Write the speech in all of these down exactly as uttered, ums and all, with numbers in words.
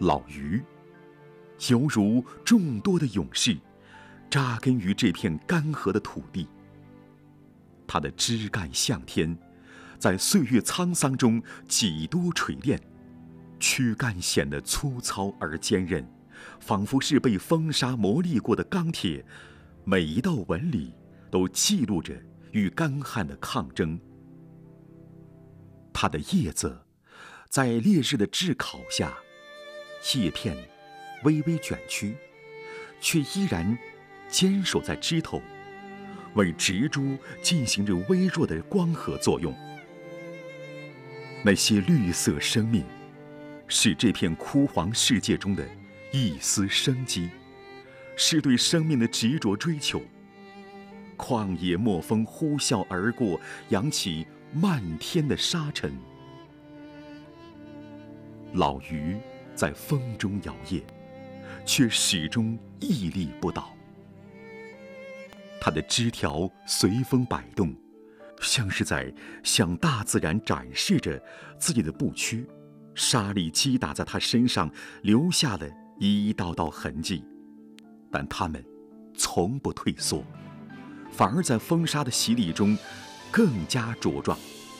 老于犹如众多的勇士，扎根于这片干涸的土地。它的枝干向天，在岁月沧桑中几多锤炼，躯干显得粗糙而坚韧，仿佛是被风沙磨砺过的钢铁，每一道纹理都记录着与干旱的抗争。它的叶子在烈日的炙烤下，叶片微微卷曲，却依然坚守在枝头，为植株进行着微弱的光合作用。那些绿色生命，是这片枯黄世界中的一丝生机，是对生命的执着追求。旷野墨风呼啸而过，扬起漫天的沙尘。老于在风中摇曳，却始终屹立不倒。它的枝条随风摆动，像是在向大自然展示着自己的不屈。沙粒击打在它身上，留下了一道道痕迹，但它们从不退缩，反而在风沙的洗礼中更加茁壮。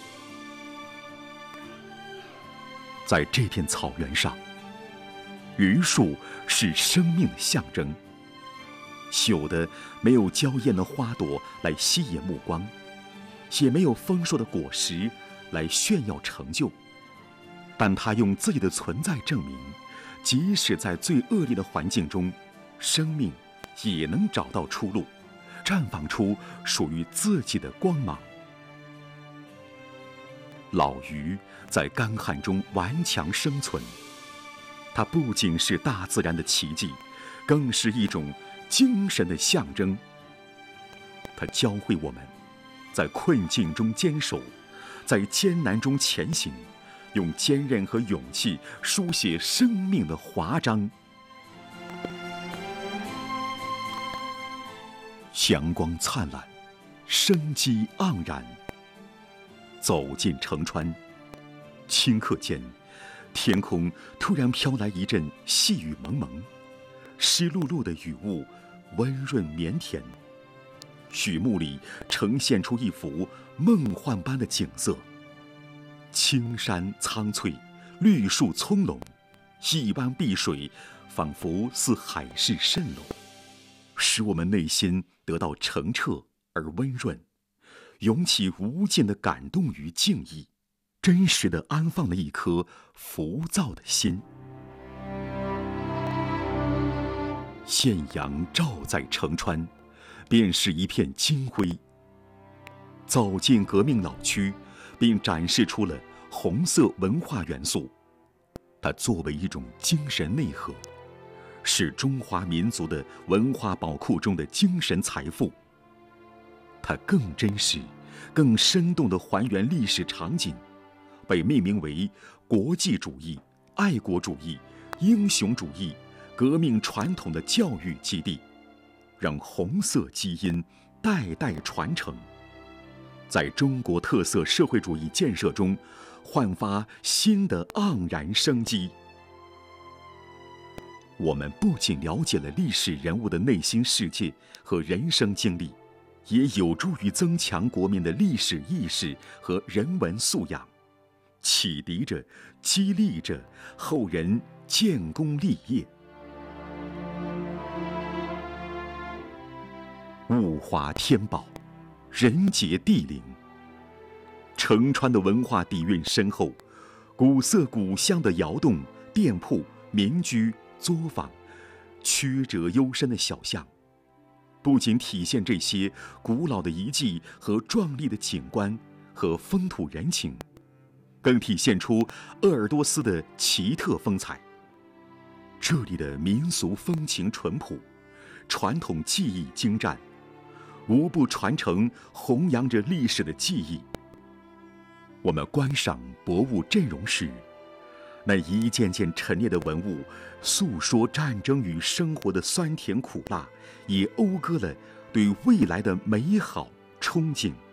在这片草原上，榆树是生命的象征。朽的没有娇艳的花朵来吸引目光，也没有丰硕的果实来炫耀成就，但它用自己的存在证明，即使在最恶劣的环境中，生命也能找到出路，绽放出属于自己的光芒。老榆在干旱中顽强生存，它不仅是大自然的奇迹，更是一种精神的象征。它教会我们，在困境中坚守，在艰难中前行，用坚韧和勇气书写生命的华章。阳光灿烂，生机盎然。走进城川，顷刻间，天空突然飘来一阵细雨蒙蒙，湿漉漉的雨雾温润绵甜，雨幕里呈现出一幅梦幻般的景色。青山苍翠，绿树葱茏，一湾碧水仿佛似海市蜃楼，使我们内心得到澄澈而温润，涌起无尽的感动与敬意，真实地安放了一颗浮躁的心。艳阳照在城川，便是一片金辉。走进革命老区，并展示出了红色文化元素，它作为一种精神内核，是中华民族的文化宝库中的精神财富。它更真实、更生动地还原历史场景，被命名为国际主义、爱国主义、英雄主义、革命传统的教育基地，让红色基因代代传承，在中国特色社会主义建设中焕发新的盎然生机。我们不仅了解了历史人物的内心世界和人生经历，也有助于增强国民的历史意识和人文素养，启迪着、激励着后人建功立业。物华天宝，人杰地灵。城川的文化底蕴深厚，古色古香的窑洞、店铺、民居、作坊，曲折幽深的小巷，不仅体现这些古老的遗迹和壮丽的景观和风土人情，更体现出鄂尔多斯的奇特风采。这里的民俗风情淳朴，传统技艺精湛，无不传承弘扬着历史的记忆。我们观赏博物阵容时，那一件件陈列的文物，诉说战争与生活的酸甜苦辣，也讴歌了对未来的美好憧憬。